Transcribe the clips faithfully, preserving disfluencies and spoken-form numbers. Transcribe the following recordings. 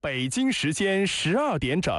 北京时间十二点整。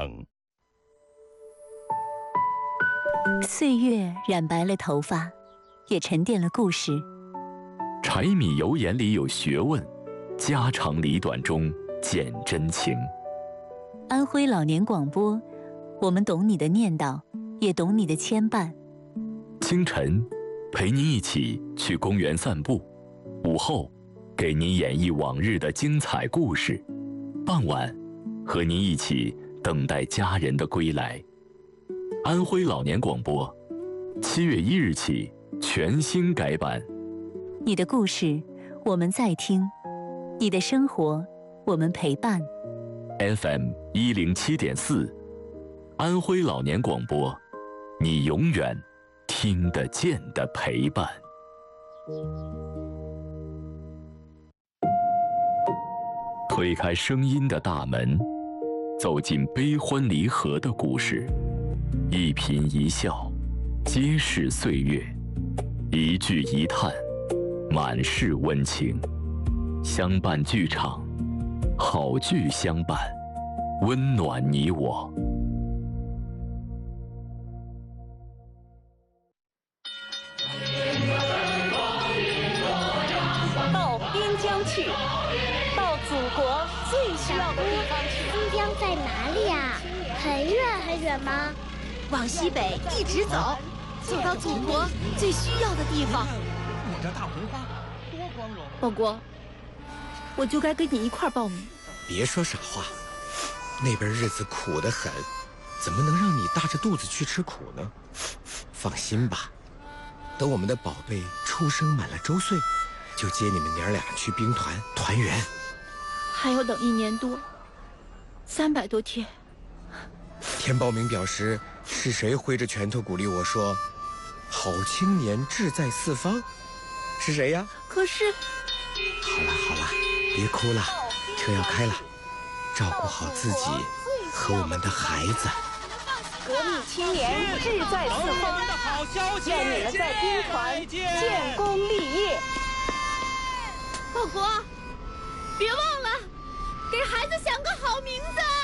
岁月染白了头发，也沉淀了故事。 柴米油盐里有学问，家长里短中见真情。 安徽老年广播，我们懂你的念叨，也懂你的牵绊。 清晨，陪您一起去公园散步；午后，给您演绎往日的精彩故事；傍晚，和您一起等待家人的归来。安徽老年广播，七月一日起全新改版。 你的故事，我们在听；你的生活，我们陪伴。 F M 一零七点四，安徽老年广播，你永远听得见的陪伴。推开声音的大门，走进悲欢离合的故事，一颦一笑，皆是岁月；一句一叹，满是温情。相伴剧场，好剧相伴，温暖你我。 到边疆去，到祖国最需要的地方去。 边疆在哪里呀？很远很远吗？ 往西北一直走，走到祖国最需要的地方。 你这大红花多光荣！ 报国，我就该跟你一块报名。 别说傻话，那边日子苦得很，怎么能让你大着肚子去吃苦呢？放心吧，等我们的宝贝出生满了周岁，就接你们娘俩去兵团团圆。 还要等一年多，三百多天。 填报名表时，是谁挥着拳头鼓励我说：“好青年志在四方？”是谁呀？ 可是， 好了好了，别哭了，车要开了，照顾好自己和我们的孩子。 革命青年志在四方，愿你们在兵团建功立业。报国，别忘了给孩子想个好名字。